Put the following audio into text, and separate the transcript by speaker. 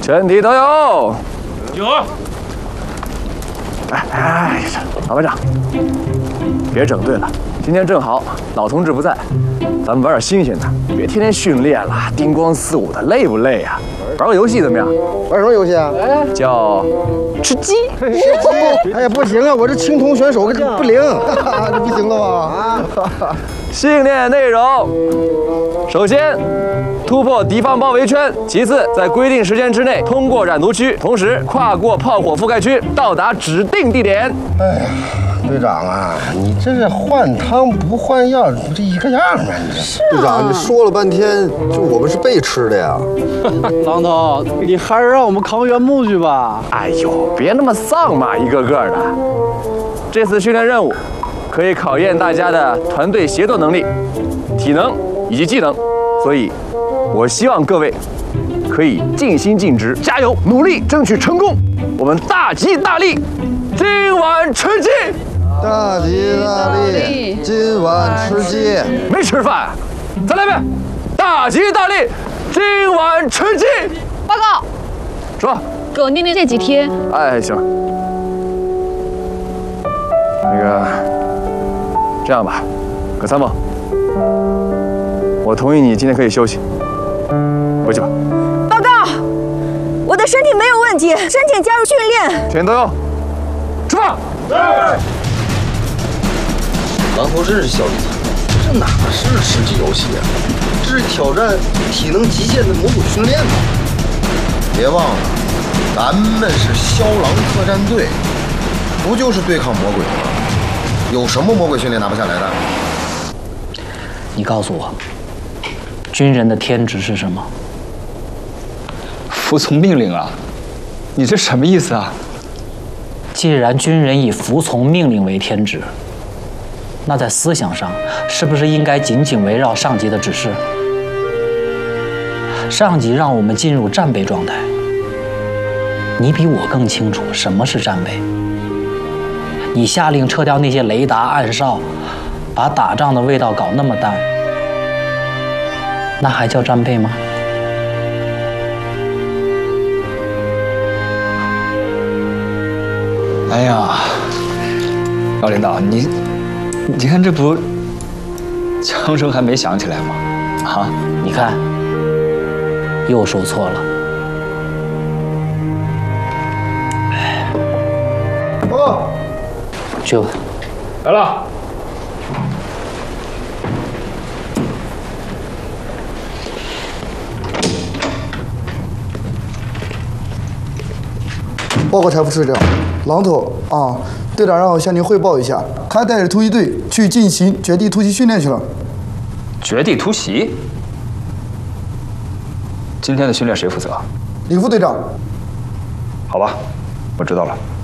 Speaker 1: 全体都有。
Speaker 2: 有。
Speaker 1: 哎，老班长，别整队了，今天正好老同志不在，咱们玩点新鲜的，别天天训练了，叮咣四五的，累不累呀？玩个游戏怎么样？
Speaker 3: 玩什么游戏啊？
Speaker 1: 叫吃鸡。
Speaker 3: 哎呀，不行啊，我这青铜选手不灵，这不行了吧？
Speaker 1: 训练内容：首先，突破敌方包围圈；其次，在规定时间之内通过染毒区，同时跨过炮火覆盖区，到达指定地点。
Speaker 3: 哎呀，队长啊，你这是换汤不换药，不这一个样吗？你这。
Speaker 4: 队长，你说了半天，就我们是被吃的呀。
Speaker 5: 郎头，你还是让我们扛原木去吧。
Speaker 1: 哎呦，别那么丧嘛，一个个的。这次训练任务可以考验大家的团队协作能力、体能以及技能，所以，我希望各位可以尽心尽职，加油努力，争取成功。我们大吉大利，今晚吃鸡。
Speaker 4: 大吉大利，今晚吃鸡。
Speaker 1: 没吃饭，再来一遍。大吉大利，今晚吃鸡。
Speaker 6: 报告。
Speaker 1: 说。
Speaker 6: 给我念念这几天。
Speaker 1: 哎，行。那个，这样吧，葛参谋，我同意你今天可以休息，回去吧。
Speaker 7: 报告，我的身体没有问题，申请加入训练。
Speaker 1: 全都有，出发。
Speaker 4: 狼头真是小力气，这哪是吃鸡游戏啊？这是挑战体能极限的魔鬼训练嘛！别忘了，咱们是枭狼特战队，不就是对抗魔鬼吗？有什么魔鬼训练拿不下来的？
Speaker 5: 你告诉我，军人的天职是什么？
Speaker 8: 服从命令啊！你这什么意思啊？
Speaker 5: 既然军人以服从命令为天职，那在思想上是不是应该紧紧围绕上级的指示？上级让我们进入战备状态，你比我更清楚什么是战备。你下令撤掉那些雷达暗哨，把打仗的味道搞那么淡，那还叫战备吗？
Speaker 8: 哎呀，高领导，你看这不枪声还没响起来吗？啊，
Speaker 5: 你看，又说错了。
Speaker 3: 哦，
Speaker 5: 去吧。
Speaker 2: 来了。
Speaker 9: 报告财副师长，狼头啊，队长让我向您汇报一下，他带着突击队去进行绝地突袭训练去了。
Speaker 8: 绝地突袭？今天的训练谁负责？
Speaker 9: 李副队长。
Speaker 8: 好吧，我知道了。